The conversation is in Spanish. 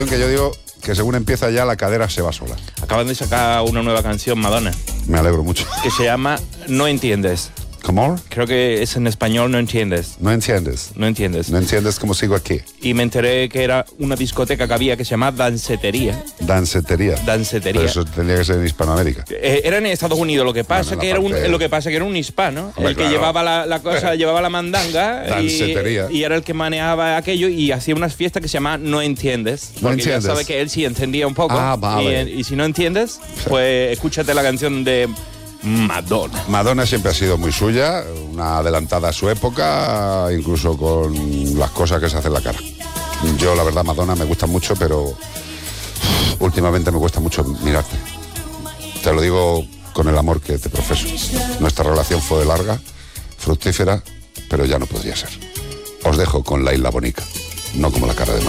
Que yo digo que según empieza ya la cadera se va sola. Acaban de sacar una nueva canción, Madonna, Me alegro mucho. que se llama No Entiendes. ¿Cómo? Creo que es en español No Entiendes. No entiendes. No entiendes. No entiendes cómo sigo aquí. Y me enteré que era una discoteca que había que se llama Dancetería. Dancetería. Dancetería. Pero eso tendría que ser en Hispanoamérica. Era en Estados Unidos, lo que pasa que era un hispano, Hombre, el que claro. llevaba la cosa, llevaba la mandanga Dancetería. y era el que manejaba aquello y hacía unas fiestas que se llama No Entiendes. No Porque entiendes. ya sabe que él sí entendía un poco. Ah, vale. Y si no entiendes, pues escúchate la canción de Madonna. Madonna siempre ha sido muy suya, una adelantada a su época, incluso con las cosas que se hace en la cara. Yo, la verdad, Madonna me gusta mucho, pero últimamente me cuesta mucho mirarte. Te lo digo con el amor que te profeso. Nuestra relación fue larga, fructífera, pero ya no podría ser. Os dejo con la Isla Bonica, no como la cara de Madonna.